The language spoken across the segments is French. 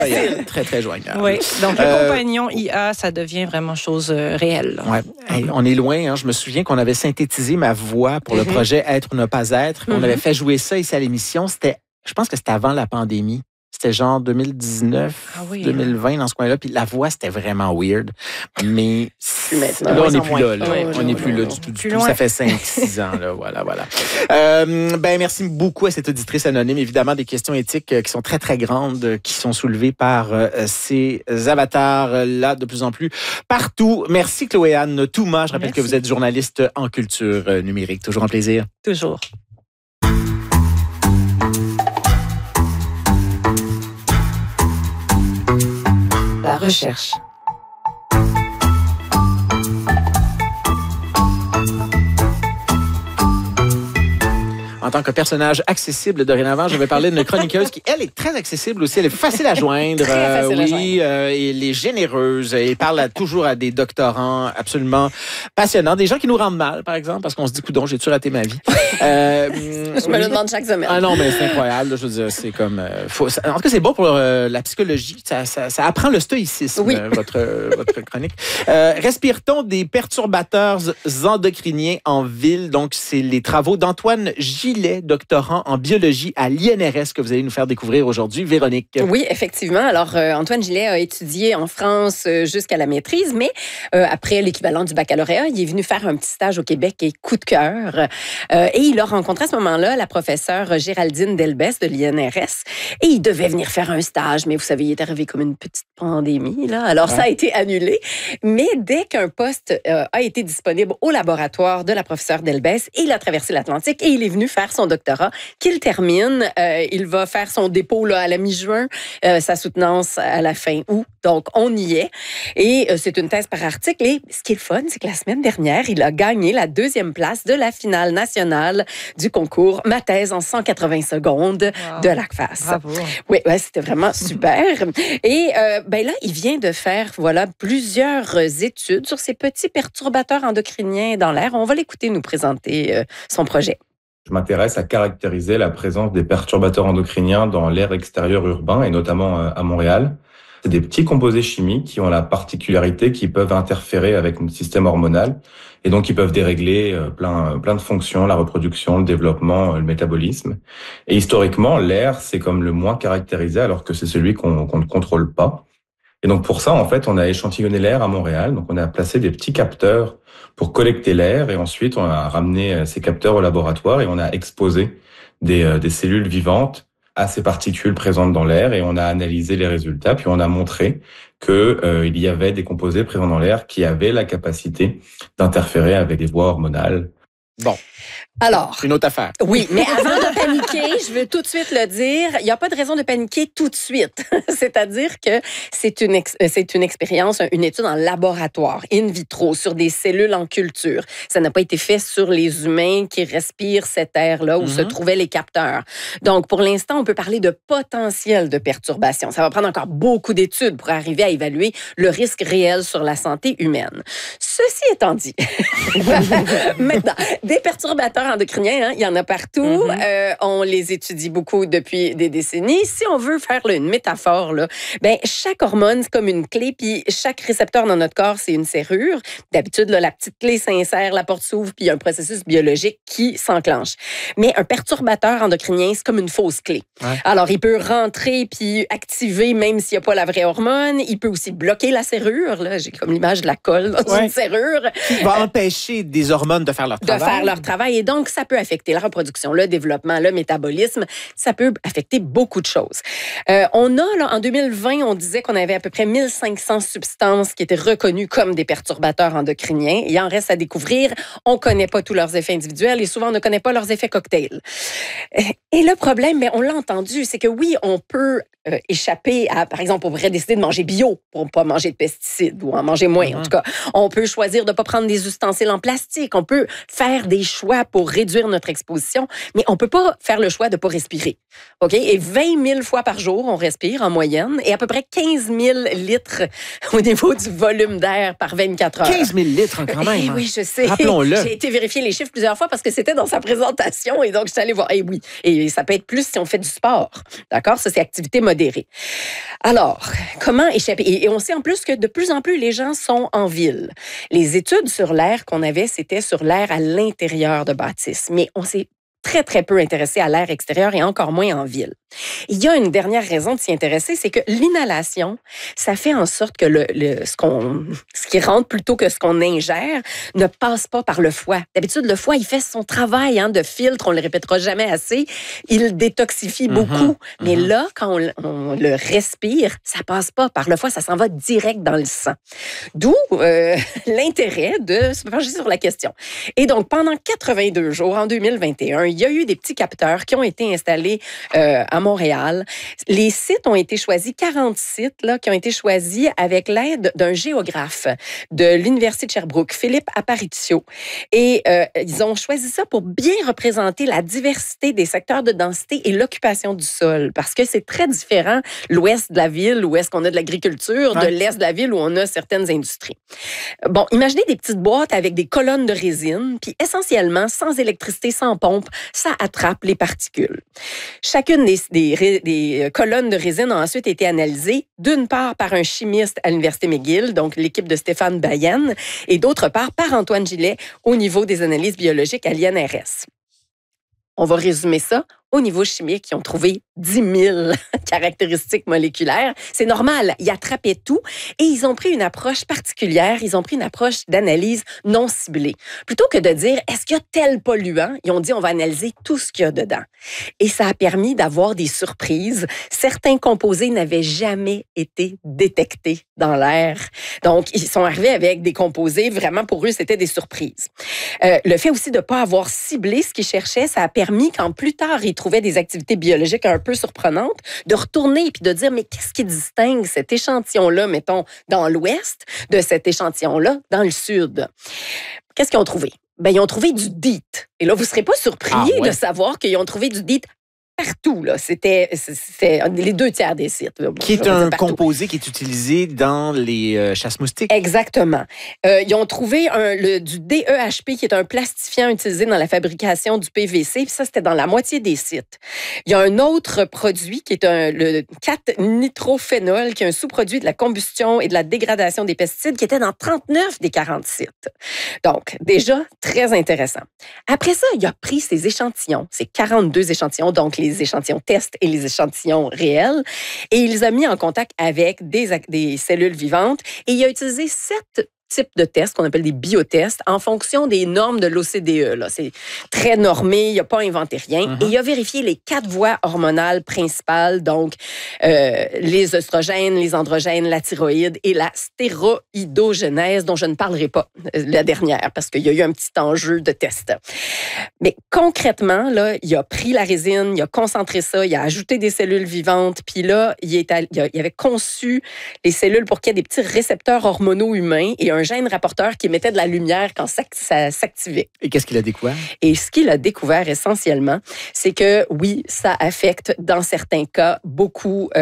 Très, très joignable. Oui, donc le compagnon IA, ça devient vraiment chose réelle. Ouais. Hey, on est loin. Hein. Je me souviens qu'on avait synthétisé ma voix pour le projet Être ou ne pas être. On avait fait jouer ça ici à l'émission. Je pense que c'était avant la pandémie. C'était genre 2019, 2020 dans ce coin-là. Puis la voix, c'était vraiment weird. Mais maintenant, là, on n'est plus là. On n'est plus là du tout. Ça fait 5-6 ans. Là. Voilà. Merci beaucoup à cette auditrice anonyme. Évidemment, des questions éthiques qui sont très, très grandes, qui sont soulevées par ces avatars-là de plus en plus partout. Merci, Chloé-Anne Touma. Je rappelle que vous êtes journaliste en culture numérique. Toujours un plaisir. Toujours. La recherche. En tant que personnage accessible dorénavant, je vais parler d'une chroniqueuse qui, elle, est très accessible aussi. Elle est facile à joindre. Très facile à joindre. Elle est généreuse. Elle parle toujours à des doctorants absolument passionnants. Des gens qui nous rendent mal, par exemple, parce qu'on se dit, coudonc, j'ai-tu raté ma vie? Je me le demande chaque semaine. Ah non, mais c'est incroyable. Là, je veux dire, c'est comme... en tout cas, c'est bon pour la psychologie. Ça apprend le stoïcisme, votre chronique. Respire-t-on des perturbateurs endocriniens en ville? Donc, c'est les travaux d'Antoine Gillet, doctorant en biologie à l'INRS, que vous allez nous faire découvrir aujourd'hui. Véronique. Oui, effectivement. Alors, Antoine Gillet a étudié en France jusqu'à la maîtrise, mais après l'équivalent du baccalauréat, il est venu faire un petit stage au Québec et coup de cœur. Et il a rencontré à ce moment-là la professeure Géraldine Delbès de l'INRS et il devait venir faire un stage, mais vous savez, il est arrivé comme une petite pandémie, là. Alors, ça a été annulé. Mais dès qu'un poste a été disponible au laboratoire de la professeure Delbès, il a traversé l'Atlantique et il est venu faire son doctorat qu'il termine. Il va faire son dépôt là, à la mi-juin, sa soutenance à la fin août. Donc, on y est. Et c'est une thèse par article. Et ce qui est le fun, c'est que la semaine dernière, il a gagné la 2e place de la finale nationale du concours Ma thèse en 180 secondes de l'ACFAS. Bravo. Oui, c'était vraiment super. Et là, il vient de faire plusieurs études sur ces petits perturbateurs endocriniens dans l'air. On va l'écouter nous présenter son projet. Je m'intéresse à caractériser la présence des perturbateurs endocriniens dans l'air extérieur urbain et notamment à Montréal. C'est des petits composés chimiques qui ont la particularité qu'ils peuvent interférer avec notre système hormonal et donc ils peuvent dérégler plein de fonctions, la reproduction, le développement, le métabolisme. Et historiquement, l'air, c'est comme le moins caractérisé alors que c'est celui qu'on ne contrôle pas. Et donc pour ça, en fait, on a échantillonné l'air à Montréal. Donc on a placé des petits capteurs pour collecter l'air et ensuite on a ramené ces capteurs au laboratoire et on a exposé des cellules vivantes à ces particules présentes dans l'air et on a analysé les résultats puis on a montré que il y avait des composés présents dans l'air qui avaient la capacité d'interférer avec des voies hormonales. Bon. Alors, une autre affaire. Oui, mais avant de paniquer, je veux tout de suite le dire, il n'y a pas de raison de paniquer tout de suite. C'est-à-dire que c'est une expérience, une étude en laboratoire, in vitro, sur des cellules en culture. Ça n'a pas été fait sur les humains qui respirent cet air-là où se trouvaient les capteurs. Donc, pour l'instant, on peut parler de potentiel de perturbation. Ça va prendre encore beaucoup d'études pour arriver à évaluer le risque réel sur la santé humaine. Ceci étant dit, maintenant, des perturbateurs endocriniens, il y en a partout. On les étudie beaucoup depuis des décennies. Si on veut faire une métaphore, là, chaque hormone, c'est comme une clé, puis chaque récepteur dans notre corps, c'est une serrure. D'habitude, là, la petite clé s'insère, la porte s'ouvre, puis il y a un processus biologique qui s'enclenche. Mais un perturbateur endocrinien, c'est comme une fausse clé. Ouais. Alors, il peut rentrer puis activer même s'il n'y a pas la vraie hormone. Il peut aussi bloquer la serrure. Là. J'ai comme l'image de la colle dans une serrure. Qui va empêcher des hormones de faire leur travail. De faire leur travail. Et donc, ça peut affecter la reproduction, le développement, le métabolisme. Ça peut affecter beaucoup de choses. On a, là, en 2020, on disait qu'on avait à peu près 1500 substances qui étaient reconnues comme des perturbateurs endocriniens. Il en reste à découvrir. On ne connaît pas tous leurs effets individuels et souvent, on ne connaît pas leurs effets cocktails. Et le problème, on l'a entendu, c'est que oui, on peut échapper à, par exemple, on pourrait décider de manger bio pour ne pas manger de pesticides ou en manger moins, en tout cas. On peut choisir de ne pas prendre des ustensiles en plastique. On peut faire des choix pour réduire notre exposition, mais on ne peut pas faire le choix de ne pas respirer. OK? Et 20 000 fois par jour, on respire en moyenne, et à peu près 15 000 litres au niveau du volume d'air par 24 heures. 15 000 litres, quand même. Eh oui, je sais. Rappelons-le. J'ai été vérifier les chiffres plusieurs fois parce que c'était dans sa présentation, et donc je suis allée voir. Eh oui, et ça peut être plus si on fait du sport. D'accord? Ça, c'est activité modérée. Alors, comment échapper? Et on sait en plus que de plus en plus, les gens sont en ville. Les études sur l'air qu'on avait, c'était sur l'air à l'intérieur de bâtisses. Mais on s'est très, très peu intéressé à l'air extérieur et encore moins en ville. Il y a une dernière raison de s'y intéresser, c'est que l'inhalation, ça fait en sorte que ce qui rentre plutôt que ce qu'on ingère ne passe pas par le foie. D'habitude, le foie, il fait son travail de filtre, on le répétera jamais assez, il détoxifie beaucoup. Mais là, quand on le respire, ça passe pas par le foie, ça s'en va direct dans le sang. D'où l'intérêt de se pencher sur la question. Et donc, pendant 82 jours, en 2021, il y a eu des petits capteurs qui ont été installés à Montréal. Les sites ont été choisis, 40 sites qui ont été choisis avec l'aide d'un géographe de l'Université de Sherbrooke, Philippe Aparicio. Et ils ont choisi ça pour bien représenter la diversité des secteurs de densité et l'occupation du sol. Parce que c'est très différent l'ouest de la ville où est-ce qu'on a de l'agriculture, de l'est de la ville où on a certaines industries. Bon, imaginez des petites boîtes avec des colonnes de résine, puis essentiellement, sans électricité, sans pompe, ça attrape les particules. Chacune des colonnes de résine a ensuite été analysée, d'une part par un chimiste à l'Université McGill, donc l'équipe de Stéphane Bayen, et d'autre part par Antoine Gillet au niveau des analyses biologiques à l'INRS. On va résumer ça. Au niveau chimique, ils ont trouvé 10 000 caractéristiques moléculaires. C'est normal, ils attrapaient tout et ils ont pris une approche particulière, ils ont pris une approche d'analyse non ciblée. Plutôt que de dire, est-ce qu'il y a tel polluant? Ils ont dit, on va analyser tout ce qu'il y a dedans. Et ça a permis d'avoir des surprises. Certains composés n'avaient jamais été détectés dans l'air. Donc, ils sont arrivés avec des composés, vraiment pour eux, c'était des surprises. Le fait aussi de ne pas avoir ciblé ce qu'ils cherchaient, ça a permis quand plus tard, ils trouvaient des activités biologiques un peu surprenantes, de retourner et puis de dire, mais qu'est-ce qui distingue cet échantillon-là, mettons, dans l'ouest, de cet échantillon-là, dans le sud? Qu'est-ce qu'ils ont trouvé? Ils ont trouvé du DEET. Et là, vous ne serez pas surpris de savoir qu'ils ont trouvé du DEET partout. C'était les 2 tiers des sites. Qui est un composé qui est utilisé dans les chasse-moustiques. Exactement. Ils ont trouvé du DEHP, qui est un plastifiant utilisé dans la fabrication du PVC. Puis ça, c'était dans la moitié des sites. Il y a un autre produit qui est le 4-nitrophénol, qui est un sous-produit de la combustion et de la dégradation des pesticides, qui était dans 39 des 40 sites. Donc, déjà, très intéressant. Après ça, il a pris ces échantillons, ces 42 échantillons, donc les échantillons tests et les échantillons réels, et il les a mis en contact avec des cellules vivantes, et il a utilisé 7 types de tests qu'on appelle des biotests en fonction des normes de l'OCDE. C'est très normé, il n'a pas inventé rien. Et il a vérifié les 4 voies hormonales principales, donc les œstrogènes, les androgènes, la thyroïde et la stéroïdogenèse, dont je ne parlerai pas, la dernière, parce qu'il y a eu un petit enjeu de test. Mais concrètement, là, il a pris la résine, il a concentré ça, il a ajouté des cellules vivantes, puis là, il avait conçu les cellules pour qu'il y ait des petits récepteurs hormonaux humains et un gène rapporteur qui émettait de la lumière quand ça s'activait. Et qu'est-ce qu'il a découvert? Et ce qu'il a découvert essentiellement, c'est que oui, ça affecte dans certains cas beaucoup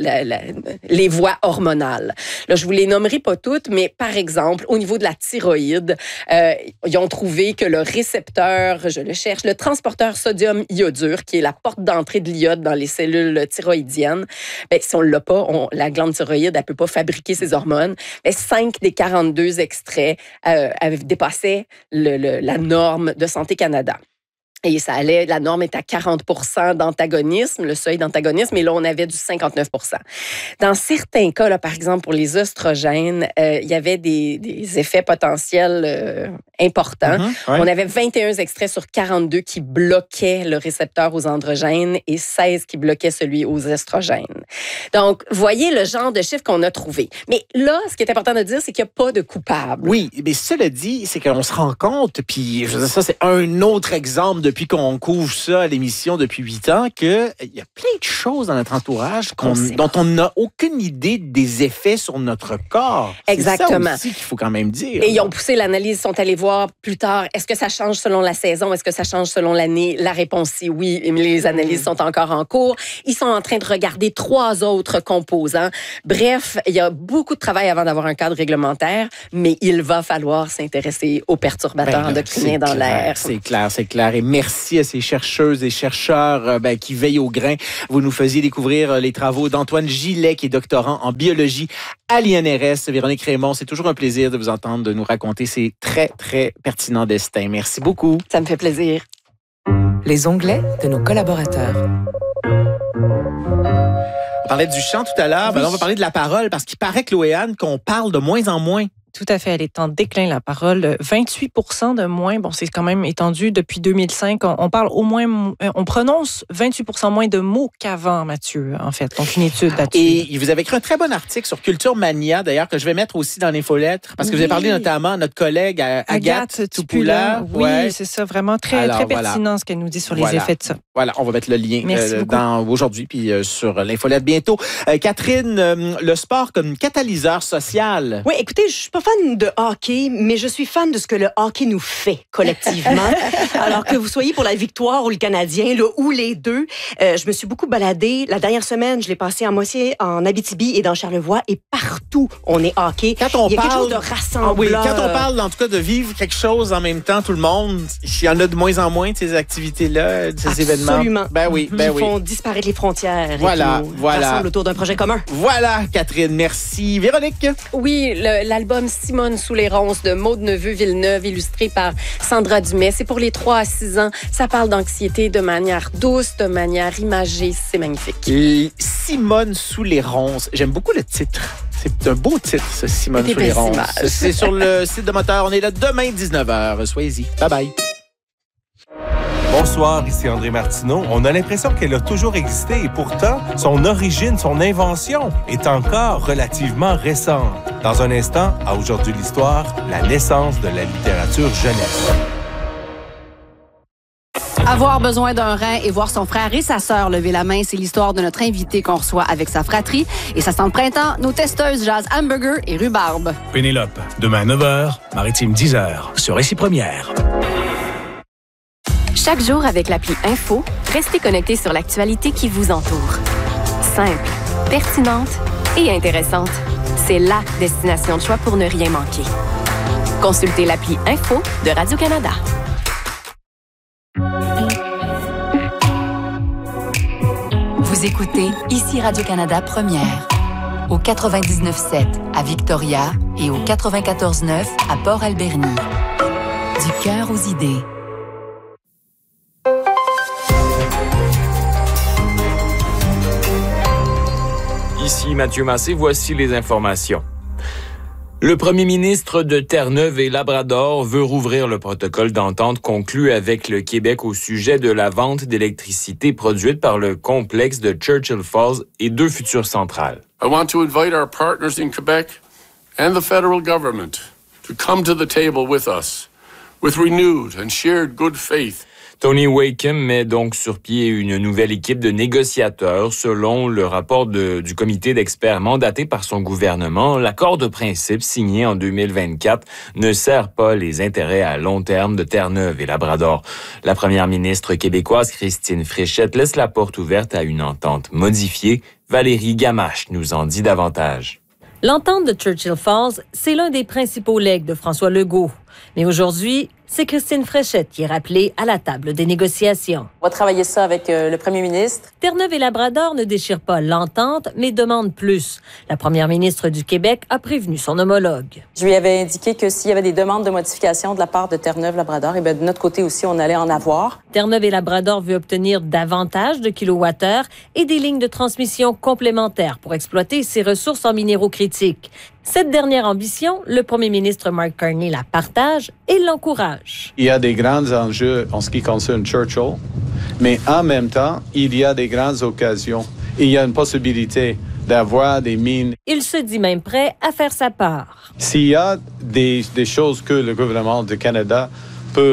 les voies hormonales. Là, je vous les nommerai pas toutes, mais par exemple, au niveau de la thyroïde, ils ont trouvé que le récepteur, je le cherche, le transporteur sodium iodure, qui est la porte d'entrée de l'iode dans les cellules thyroïdiennes, si on l'a pas, la glande thyroïde, elle peut pas fabriquer ses hormones. 5 des 42 extraits dépassaient la norme de Santé Canada. Et la norme est à 40% d'antagonisme, le seuil d'antagonisme, et là, on avait du 59%. Dans certains cas, là, par exemple, pour les oestrogènes, il y avait des effets potentiels importants. On avait 21 extraits sur 42 qui bloquaient le récepteur aux androgènes et 16 qui bloquaient celui aux estrogènes. Donc, voyez le genre de chiffres qu'on a trouvé. Mais là, ce qui est important de dire, c'est qu'il n'y a pas de coupable. Oui, mais cela dit, c'est qu'on se rend compte, puis je veux dire, ça, c'est un autre exemple de depuis qu'on couvre ça à l'émission depuis 8 ans, qu'il y a plein de choses dans notre entourage dont on n'a aucune idée des effets sur notre corps. Exactement. C'est ça aussi qu'il faut quand même dire. Et ils ont poussé l'analyse, sont allés voir plus tard, est-ce que ça change selon la saison, est-ce que ça change selon l'année? La réponse, c'est oui, mais les analyses sont encore en cours. Ils sont en train de regarder 3 autres composants. Bref, il y a beaucoup de travail avant d'avoir un cadre réglementaire, mais il va falloir s'intéresser aux perturbateurs endocriniens dans l'air. C'est clair. Et merci à ces chercheuses et chercheurs qui veillent au grain. Vous nous faisiez découvrir les travaux d'Antoine Gillet, qui est doctorant en biologie à l'INRS. Véronique Raymond, c'est toujours un plaisir de vous entendre, de nous raconter ces très, très pertinents destins. Merci beaucoup. Ça me fait plaisir. Les onglets de nos collaborateurs. On parlait du chant tout à l'heure. Oui. Là, on va parler de la parole parce qu'il paraît, Chloé-Anne, qu'on parle de moins en moins. Tout à fait. Elle est en déclin, la parole. 28% de moins. Bon, c'est quand même étendu depuis 2005. On parle au moins, on prononce 28% moins de mots qu'avant, Mathieu, en fait. Donc, une étude là-dessus. Et vous avez écrit un très bon article sur Culture Mania, d'ailleurs, que je vais mettre aussi dans l'infolettre, parce que vous avez parlé notamment à notre collègue Agathe Toupula. Oui, c'est ça. Vraiment très pertinent ce qu'elle nous dit sur les effets de ça. Voilà, on va mettre le lien aujourd'hui, puis sur l'infolette bientôt. Catherine, le sport comme catalyseur social. Oui, écoutez, je suis pas fan de hockey, mais je suis fan de ce que le hockey nous fait collectivement. Alors que vous soyez pour la victoire ou le Canadien, ou les deux, je me suis beaucoup baladée. La dernière semaine, je l'ai passée en moitié en Abitibi et dans Charlevoix, et partout, on est hockey. Il y a quelque chose de rassemblant. Oui, quand on parle, en tout cas, de vivre quelque chose en même temps, tout le monde, il y en a de moins en moins de ces activités-là, de ces événements. Absolument. Ils font disparaître les frontières. Voilà. Rassemblent autour d'un projet commun. Voilà, Catherine, merci. Véronique? Oui, l'album Simone sous les ronces de Maude Neveu-Villeneuve, illustré par Sandra Dumais. C'est pour les 3 à 6 ans. Ça parle d'anxiété de manière douce, de manière imagée. C'est magnifique. Et Simone sous les ronces. J'aime beaucoup le titre. C'est un beau titre, ce Simone sous les ronces. C'est sur le site de Moteur. On est là demain, 19h. Soyez-y. Bye-bye. Bonsoir, ici André Martineau. On a l'impression qu'elle a toujours existé et pourtant, son origine, son invention est encore relativement récente. Dans un instant, à Aujourd'hui l'Histoire, la naissance de la littérature jeunesse. Avoir besoin d'un rein et voir son frère et sa sœur lever la main, c'est l'histoire de notre invité qu'on reçoit avec sa fratrie. Et ça sent le printemps, nos testeuses jazz hamburger et rhubarbe. Pénélope, demain 9h, Maritime 10h, sur Récit Première. Chaque jour avec l'appli Info, restez connectés sur l'actualité qui vous entoure. Simple, pertinente et intéressante. C'est la destination de choix pour ne rien manquer. Consultez l'appli Info de Radio-Canada. Vous écoutez ici Radio-Canada Première. Au 99.7 à Victoria et au 94.9 à Port-Alberni. Du cœur aux idées. Ici Mathieu Massé, voici les informations. Le premier ministre de Terre-Neuve et Labrador veut rouvrir le protocole d'entente conclu avec le Québec au sujet de la vente d'électricité produite par le complexe de Churchill Falls et 2 futures centrales. I want to invite our partners in Quebec and the federal government to come to the table with us with renewed and shared good faith. Tony Wakeham met donc sur pied une nouvelle équipe de négociateurs. Selon le rapport du comité d'experts mandaté par son gouvernement, l'accord de principe signé en 2024 ne sert pas les intérêts à long terme de Terre-Neuve et Labrador. La première ministre québécoise, Christine Fréchette, laisse la porte ouverte à une entente modifiée. Valérie Gamache nous en dit davantage. L'entente de Churchill Falls, c'est l'un des principaux legs de François Legault. Mais aujourd'hui, c'est Christine Fréchette qui est rappelée à la table des négociations. On va travailler ça avec le premier ministre. Terre-Neuve et Labrador ne déchirent pas l'entente, mais demandent plus. La première ministre du Québec a prévenu son homologue. Je lui avais indiqué que s'il y avait des demandes de modification de la part de Terre-Neuve-Labrador, et bien de notre côté aussi, on allait en avoir. Terre-Neuve et Labrador veut obtenir davantage de kilowattheures et des lignes de transmission complémentaires pour exploiter ses ressources en minéraux critiques. Cette dernière ambition, le premier ministre Mark Carney la partage et l'encourage. Il y a des grands enjeux en ce qui concerne Churchill, mais en même temps, il y a des grandes occasions. Il y a une possibilité d'avoir des mines. Il se dit même prêt à faire sa part. S'il y a des choses que le gouvernement du Canada peut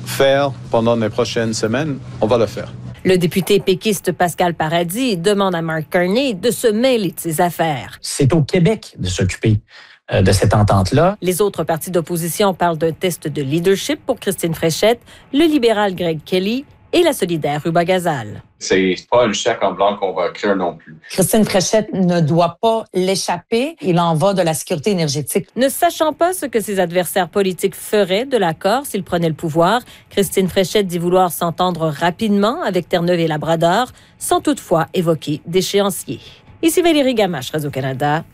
faire pendant les prochaines semaines, on va le faire. Le député péquiste Pascal Paradis demande à Mark Carney de se mêler de ses affaires. C'est au Québec de s'occuper de cette entente-là. Les autres partis d'opposition parlent d'un test de leadership pour Christine Fréchette, le libéral Greg Kelly et la solidaire Ruba Gazal. C'est pas un chèque en blanc qu'on va écrire non plus. Christine Fréchette ne doit pas l'échapper. Il en va de la sécurité énergétique. Ne sachant pas ce que ses adversaires politiques feraient de l'accord s'ils prenaient le pouvoir, Christine Fréchette dit vouloir s'entendre rapidement avec Terre-Neuve et Labrador, sans toutefois évoquer d'échéancier. Ici Valérie Gamache, Radio-Canada.